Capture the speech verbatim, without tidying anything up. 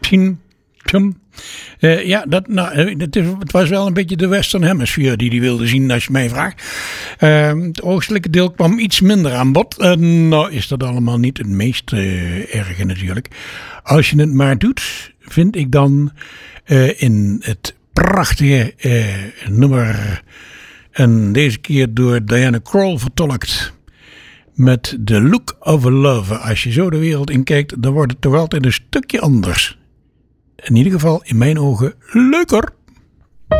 Tien. Tjum. Uh, ja, dat, nou, het, is, het was wel een beetje de Western Hemisphere die hij wilde zien, als je mij vraagt. Uh, het oostelijke deel kwam iets minder aan bod. Uh, nou is dat allemaal niet het meest uh, erge natuurlijk. Als je het maar doet, vind ik dan uh, in het prachtige uh, nummer, en deze keer door Diana Krall vertolkt, met The Look of a Lover. Als je zo de wereld in kijkt, dan wordt het toch altijd een stukje anders. In ieder geval in mijn ogen leuker.